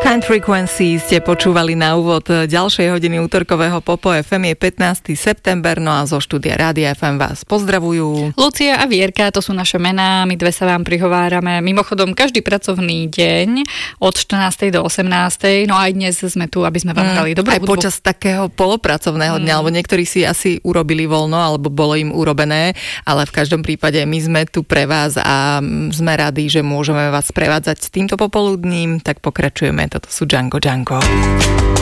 Kind Frequency ste počúvali na úvod ďalšej hodiny útorkového Popo FM. Je 15. september, no a zo štúdia Rádia FM vás pozdravujú Lucia a Vierka, to sú naše mená, my dve sa vám prihovárame. Mimochodom, každý pracovný deň od 14. do 18. No aj dnes sme tu, aby sme vám hrali dobrú hudbu. Aj počas takého polopracovného dňa, alebo niektorí si asi urobili voľno, alebo bolo im urobené, ale v každom prípade my sme tu pre vás a sme radi, že môžeme vás prevádzať s týmto popoludním, tak pokračujeme. Toto sú Django.